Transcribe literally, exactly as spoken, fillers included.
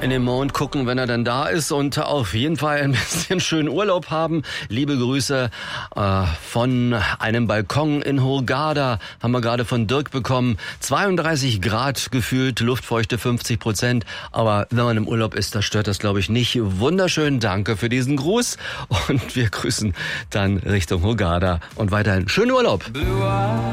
in den Mond gucken, wenn er dann da ist und auf jeden Fall ein bisschen schönen Urlaub haben. Liebe Grüße äh, von einem Balkon in Hurghada, haben wir gerade von Dirk bekommen. zweiunddreißig Grad gefühlt, Luftfeuchte fünfzig Prozent, aber wenn man im Urlaub ist, da stört das, glaube ich, nicht. Wunderschön, danke für diesen Gruß und wir grüßen dann Richtung Hurghada und weiterhin schönen Urlaub. Blue